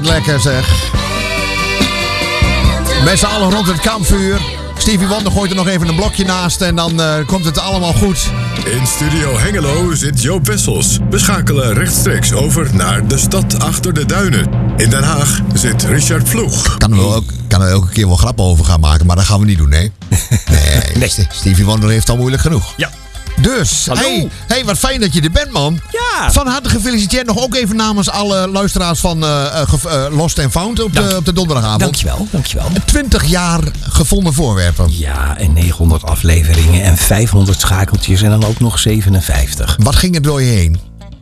wat lekker zeg. Met z'n allen rond het kampvuur. Stevie Wonder gooit er nog even een blokje naast en dan komt het allemaal goed. In Studio Hengelo zit Joop Wessels. We schakelen rechtstreeks over naar de stad achter de duinen. In Den Haag zit Richard Ploeg. Kan er elke keer wel grappen over gaan maken, maar dat gaan we niet doen, nee. Nee. Stevie Wonder heeft al moeilijk genoeg. Ja. Dus, hey, wat fijn dat je er bent, man. Ja. Van harte gefeliciteerd nog ook even namens alle luisteraars van Lost and Found op de donderdagavond. Dankjewel. 20 jaar gevonden voorwerpen. Ja, en 900 afleveringen en 500 schakeltjes en dan ook nog 57. Wat ging er door je heen?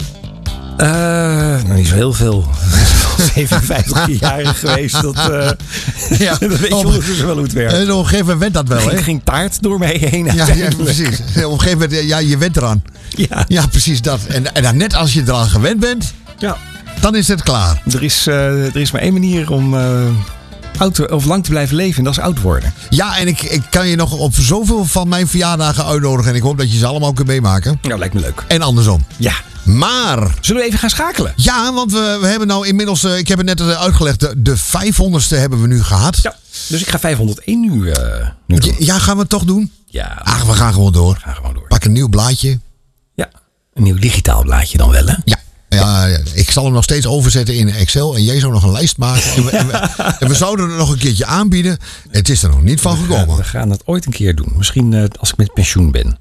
Niet zo heel veel. 57 jaar geweest. Dat weet je ondertussen wel hoe het werkt. En op een gegeven moment went dat wel, hè? Er ging taart door mij heen. Ja, precies. Op een gegeven moment, je went eraan. Ja, precies dat. En dan net als je eraan gewend bent, dan is het klaar. Er is maar één manier om lang te blijven leven en dat is oud worden. Ja, en ik kan je nog op zoveel van mijn verjaardagen uitnodigen. En ik hoop dat je ze allemaal kunt meemaken. Nou, lijkt me leuk. En andersom. Ja. Maar... Zullen we even gaan schakelen? Ja, want we hebben nou inmiddels... ik heb het net uitgelegd. De 500ste hebben we nu gehad. Ja, dus ik ga 501 nu doen. Ja, gaan we het toch doen? Ja. Ach, we gaan gewoon door. Pak een nieuw blaadje. Ja, een nieuw digitaal blaadje dan wel, hè? Ja, ik zal hem nog steeds overzetten in Excel. En jij zou nog een lijst maken. En we zouden het nog een keertje aanbieden. Het is er nog niet van gekomen. We gaan het ooit een keer doen. Misschien als ik met pensioen ben.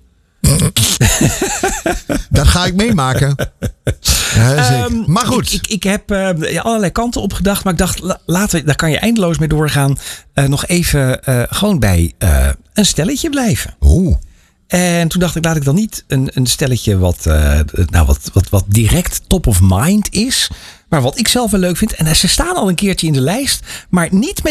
Dat ga ik meemaken. Maar goed. Ik heb allerlei kanten opgedacht. Maar ik dacht, daar kan je eindeloos mee doorgaan. Nog even gewoon bij een stelletje blijven. Oeh. En toen dacht ik, laat ik dan niet een stelletje wat direct top of mind is. Maar wat ik zelf wel leuk vind. En ze staan al een keertje in de lijst. Maar niet met